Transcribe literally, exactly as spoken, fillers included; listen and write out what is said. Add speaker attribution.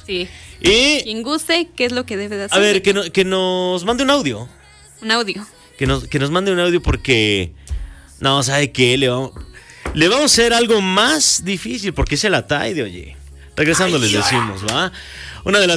Speaker 1: Sí.
Speaker 2: Y
Speaker 1: quien guste, ¿qué es lo que debe de hacer?
Speaker 2: a ver, que, no, que nos mande un audio.
Speaker 1: Un audio.
Speaker 2: Que nos, que nos mande un audio porque... No, ¿sabe qué? Le vamos, le vamos a hacer algo más difícil porque es el Ataide, oye. Regresando les decimos, ¿va? Una de las